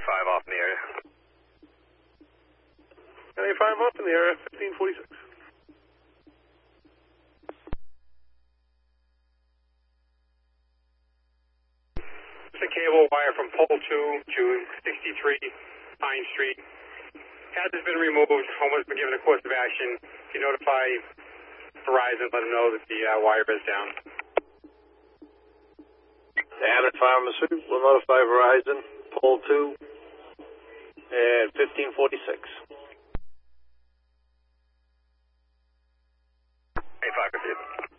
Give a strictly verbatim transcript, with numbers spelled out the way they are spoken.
five off in the area. ten eighty-five up in the area, fifteen forty-six. It's a cable wire from pole two to sixty-three Pine Street. Has been removed, home has been given a course of action. If you notify Verizon, let them know that the uh, wire is down. The Abbott Pharmaceutical will notify Verizon, pole two, at fifteen forty-six. eight five,